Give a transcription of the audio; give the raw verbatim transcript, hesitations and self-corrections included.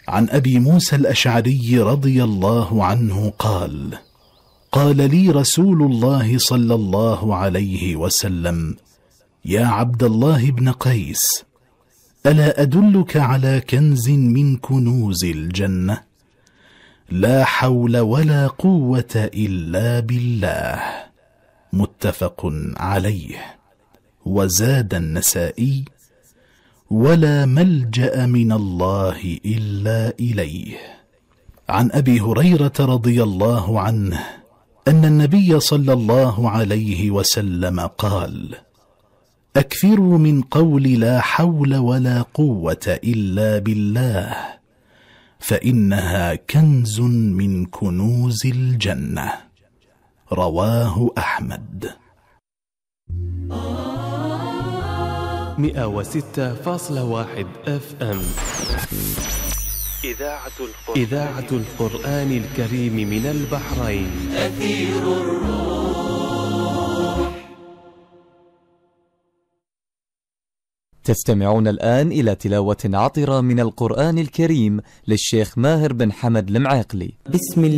عن أبي موسى الأشعري رضي الله عنه قال: قال لي رسول الله صلى الله عليه وسلم: يا عبد الله بن قيس، ألا أدلك على كنز من كنوز الجنة؟ لا حول ولا قوة إلا بالله. متفق عليه. وزاد النسائي: ولا ملجأ من الله إلا إليه. عن أبي هريرة رضي الله عنه أن النبي صلى الله عليه وسلم قال: أكثروا من قول لا حول ولا قوة إلا بالله، فإنها كنز من كنوز الجنة. رواه أحمد. مئة وستة فاصلة واحد اف ام إذاعة القرآن, إذاعة القرآن الكريم من البحرين. أثير الروح. تستمعون الآن إلى تلاوة عطرة من القرآن الكريم للشيخ ماهر بن حمد المعاقلي. بسم الله